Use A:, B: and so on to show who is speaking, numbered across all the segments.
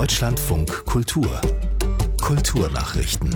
A: Deutschlandfunk Kultur. Kulturnachrichten.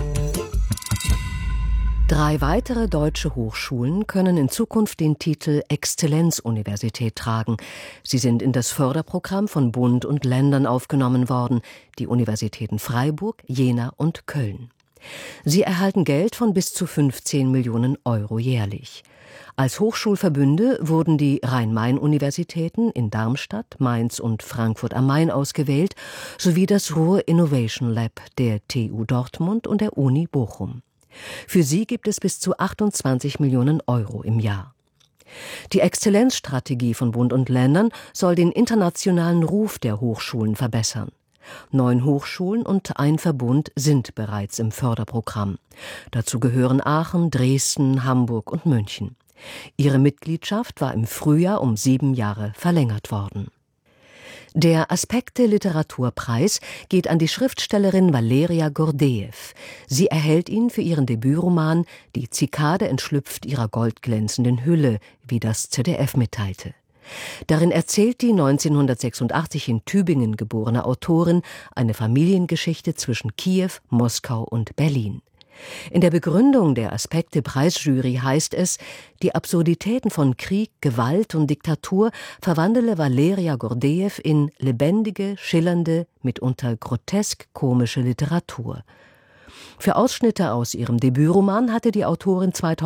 B: 3 weitere deutsche Hochschulen können in Zukunft den Titel Exzellenzuniversität tragen. Sie sind in das Förderprogramm von Bund und Ländern aufgenommen worden, die Universitäten Freiburg, Jena und Köln. Sie erhalten Geld von bis zu 15 Millionen Euro jährlich. Als Hochschulverbünde wurden die Rhein-Main-Universitäten in Darmstadt, Mainz und Frankfurt am Main ausgewählt, sowie das Ruhr Innovation Lab der TU Dortmund und der Uni Bochum. Für sie gibt es bis zu 28 Millionen Euro im Jahr. Die Exzellenzstrategie von Bund und Ländern soll den internationalen Ruf der Hochschulen verbessern. 9 Hochschulen und ein Verbund sind bereits im Förderprogramm. Dazu gehören Aachen, Dresden, Hamburg und München. Ihre Mitgliedschaft war im Frühjahr um 7 Jahre verlängert worden. Der Aspekte-Literaturpreis geht an die Schriftstellerin Valeria Gordejew. Sie erhält ihn für ihren Debütroman »Die Zikade entschlüpft ihrer goldglänzenden Hülle«, wie das ZDF mitteilte. Darin erzählt die 1986 in Tübingen geborene Autorin eine Familiengeschichte zwischen Kiew, Moskau und Berlin. In der Begründung der Aspekte-Preisjury heißt es, die Absurditäten von Krieg, Gewalt und Diktatur verwandele Valeria Gordejew in lebendige, schillernde, mitunter grotesk komische Literatur. Für Ausschnitte aus ihrem Debütroman hatte die Autorin 2000